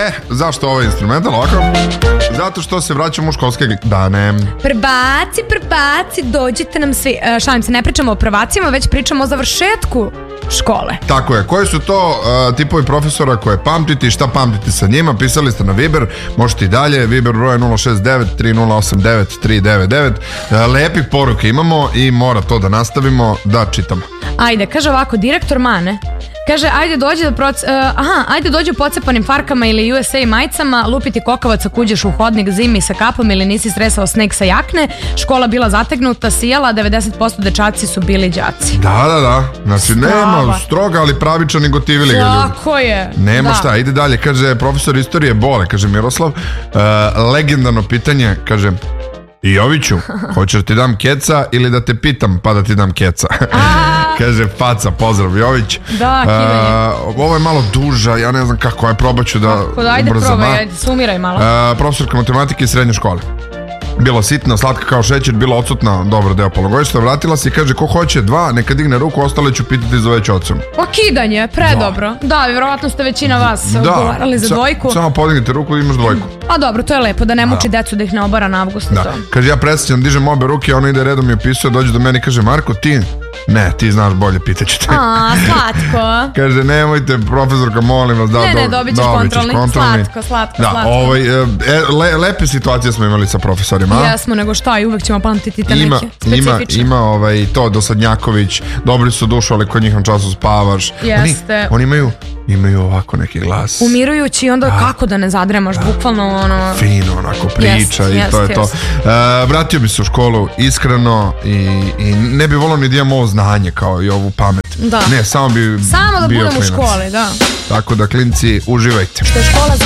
Zašto ovaj instrumental ovako? Zato što se vraćamo u školske dane. Prvaci, dođite nam svi. Šalim se, ne pričamo o prvacima, već pričamo o završetku škole. Tako je, koji su to tipovi profesora koje pamtiti, šta pamtiti sa njima? Pisali ste na Viber, možete i dalje. Viber broj 069 3089 399. Lepih poruke imamo i mora to da nastavimo da čitamo. Ajde, kaže ovako, direktor Mane. Kaže, ajde dođi u pocepanim farkama ili USA majicama, lupiti kokavac ako uđeš u hodnik zimi sa kapom ili nisi sresao sneg sa jakne, škola bila zategnuta, sijala, 90% dečaci su bili đaci. Da. Znači, nema stroga, ali pravičan i gotivili ga ljudi. Tako je. Nema šta, ide dalje. Kaže, profesor istorije Bole, kaže Miroslav, legendarno pitanje, kaže, Joviću, hoćeš da ti dam keca ili da te pitam pa da ti dam keca? Kaže Faca, pozdrav Jović. Da, kidanje. Ovo je malo duža, ja ne znam kako, probaću da ajde probaj, ajde, sumiraj malo. Profesorka matematike iz srednje škole. Bila sitna, slatka kao šećer, bila odsutna dobar deo polugodišta, vratila se i kaže, ko hoće 2, neka digne ruku, ostale ću pitati za već ocem. Kidanje, predobro. Da, vjerovatno ste većina vas odgovarali za dvojku. Samo podignite ruku i imaš dvojku. A dobro, to je lepo, da ne muči decu da ih ne obara na avgustu. Da, kaže, ja presjećam, dižem obe ruke, ona ide redom i opisuje, dođe do mene i kaže, Marko, ti? Ne, ti znaš bolje, pitaću te. Slatko. Kaže, nemojte, profesorka, molim vas, dobit ćeš kontrolni. Slatko. Lepe situacije smo imali sa profesorima. Jesmo, nego šta, i uvek ćemo pamtiti te neke specifične. Ima to, Dosadnjaković, dobri su dušu, ali kod njih na času spavaš. Jeste. Oni imaju ovako neki glas. Umirujući i onda kako da ne zadremaš, bukvalno ono... Fino, onako priča i to je to. Vratio bi se u školu iskreno i ne bi volio ni da imam ovo znanje kao i ovu pamet. Da. Ne, samo bi da bio budem klinac. U školi, da. Tako da, klinci, uživajte. Što je škola za